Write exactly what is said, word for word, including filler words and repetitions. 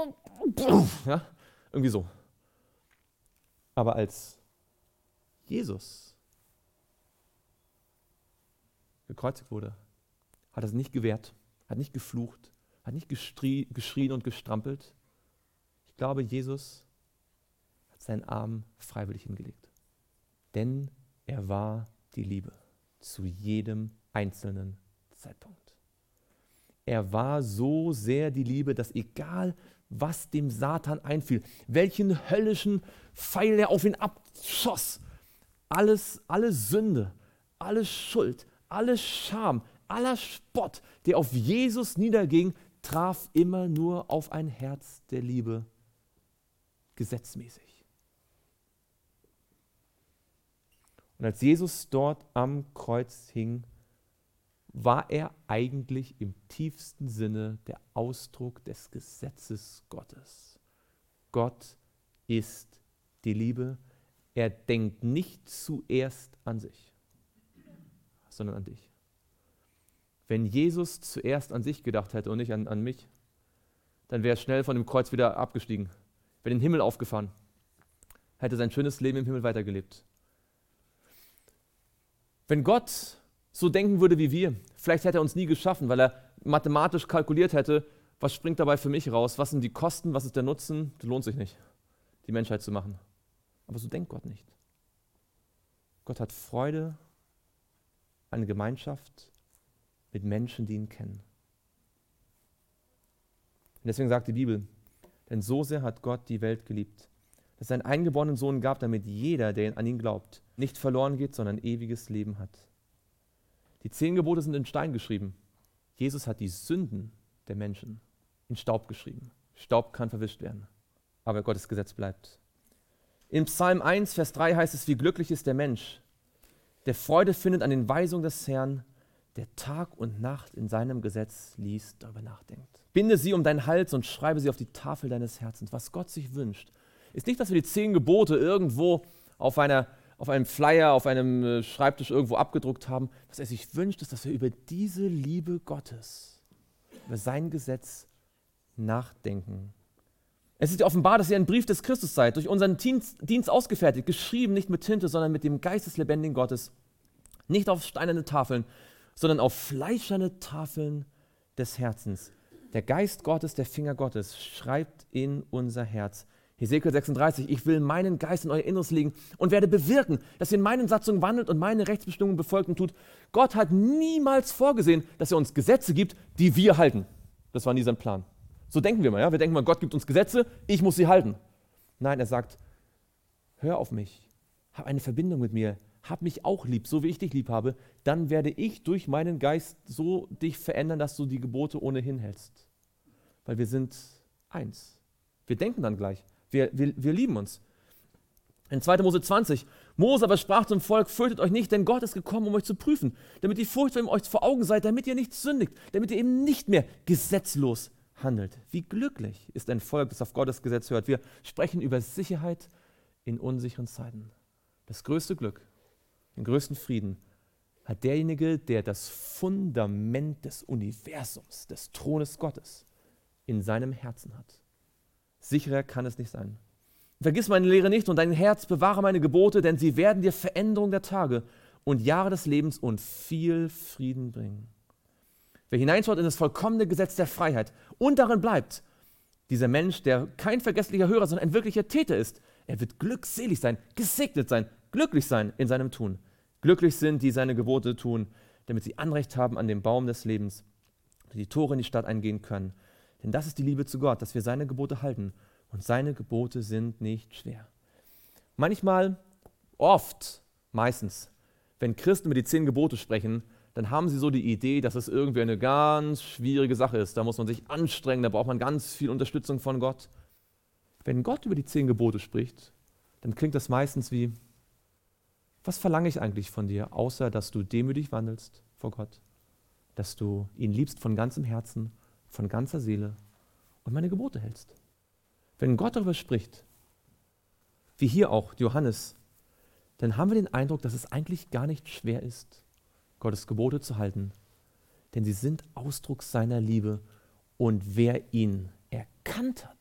Ja, irgendwie so. Aber als Jesus gekreuzigt wurde, hat er es nicht gewehrt, hat nicht geflucht, hat nicht geschrie, geschrien und gestrampelt. Ich glaube, Jesus hat seinen Arm freiwillig hingelegt. Denn er war die Liebe zu jedem einzelnen Zeitpunkt. Er war so sehr die Liebe, dass egal, was dem Satan einfiel, welchen höllischen Pfeil er auf ihn abschoss, alles, alle Sünde, alle Schuld, alle Scham, aller Spott, der auf Jesus niederging, traf immer nur auf ein Herz der Liebe, gesetzmäßig. Und als Jesus dort am Kreuz hing, war er eigentlich im tiefsten Sinne der Ausdruck des Gesetzes Gottes. Gott ist die Liebe. Er denkt nicht zuerst an sich, sondern an dich. Wenn Jesus zuerst an sich gedacht hätte und nicht an, an mich, dann wäre er schnell von dem Kreuz wieder abgestiegen, wäre in den Himmel aufgefahren, hätte sein schönes Leben im Himmel weitergelebt. Wenn Gott so denken würde wie wir, vielleicht hätte er uns nie geschaffen, weil er mathematisch kalkuliert hätte, was springt dabei für mich raus, was sind die Kosten, was ist der Nutzen, das lohnt sich nicht, die Menschheit zu machen. Aber so denkt Gott nicht. Gott hat Freude an Gemeinschaft mit Menschen, die ihn kennen. Und deswegen sagt die Bibel, denn so sehr hat Gott die Welt geliebt, dass er einen eingeborenen Sohn gab, damit jeder, der an ihn glaubt, nicht verloren geht, sondern ewiges Leben hat. Die zehn Gebote sind in Stein geschrieben. Jesus hat die Sünden der Menschen in Staub geschrieben. Staub kann verwischt werden, aber Gottes Gesetz bleibt. In Psalm eins, Vers drei heißt es, wie glücklich ist der Mensch, der Freude findet an den Weisungen des Herrn, der Tag und Nacht in seinem Gesetz liest, darüber nachdenkt. Binde sie um deinen Hals und schreibe sie auf die Tafel deines Herzens. Was Gott sich wünscht, ist nicht, dass wir die zehn Gebote irgendwo auf, einer, auf einem Flyer, auf einem Schreibtisch irgendwo abgedruckt haben. Was er sich wünscht, ist, dass wir über diese Liebe Gottes, über sein Gesetz nachdenken. Es ist ja offenbar, dass ihr ein Brief des Christus seid, durch unseren Dienst, Dienst ausgefertigt, geschrieben nicht mit Tinte, sondern mit dem Geist des lebendigen Gottes. Nicht auf steinerne Tafeln, sondern auf fleischerne Tafeln des Herzens. Der Geist Gottes, der Finger Gottes, schreibt in unser Herz. Hesekiel sechsunddreißig, ich will meinen Geist in euer Inneres legen und werde bewirken, dass ihr in meinen Satzungen wandelt und meine Rechtsbestimmungen befolgt und tut. Gott hat niemals vorgesehen, dass er uns Gesetze gibt, die wir halten. Das war nie sein Plan. So denken wir mal, ja? Wir denken mal, Gott gibt uns Gesetze, ich muss sie halten. Nein, er sagt, hör auf mich, hab eine Verbindung mit mir, hab mich auch lieb, so wie ich dich lieb habe, dann werde ich durch meinen Geist so dich verändern, dass du die Gebote ohnehin hältst. Weil wir sind eins. Wir denken dann gleich, wir, wir, wir lieben uns. In zweiter Mose zwanzig, Mose aber sprach zum Volk, fürchtet euch nicht, denn Gott ist gekommen, um euch zu prüfen, damit die Furcht vor ihm euch vor Augen seid, damit ihr nicht sündigt, damit ihr eben nicht mehr gesetzlos handelt. Wie glücklich ist ein Volk, das auf Gottes Gesetz hört. Wir sprechen über Sicherheit in unsicheren Zeiten. Das größte Glück, den größten Frieden hat derjenige, der das Fundament des Universums, des Thrones Gottes in seinem Herzen hat. Sicherer kann es nicht sein. Vergiss meine Lehre nicht und dein Herz bewahre meine Gebote, denn sie werden dir Veränderung der Tage und Jahre des Lebens und viel Frieden bringen. Wer hineinschaut in das vollkommene Gesetz der Freiheit und darin bleibt, dieser Mensch, der kein vergesslicher Hörer, sondern ein wirklicher Täter ist, er wird glückselig sein, gesegnet sein, glücklich sein in seinem Tun. Glücklich sind, die seine Gebote tun, damit sie Anrecht haben an dem Baum des Lebens, die Tore in die Stadt eingehen können. Denn das ist die Liebe zu Gott, dass wir seine Gebote halten. Und seine Gebote sind nicht schwer. Manchmal, oft, meistens, wenn Christen über die zehn Gebote sprechen, dann haben sie so die Idee, dass es irgendwie eine ganz schwierige Sache ist. Da muss man sich anstrengen, da braucht man ganz viel Unterstützung von Gott. Wenn Gott über die zehn Gebote spricht, dann klingt das meistens wie, was verlange ich eigentlich von dir, außer dass du demütig wandelst vor Gott, dass du ihn liebst von ganzem Herzen, von ganzer Seele und meine Gebote hältst. Wenn Gott darüber spricht, wie hier auch Johannes, dann haben wir den Eindruck, dass es eigentlich gar nicht schwer ist, Gottes Gebote zu halten, denn sie sind Ausdruck seiner Liebe und wer ihn erkannt hat,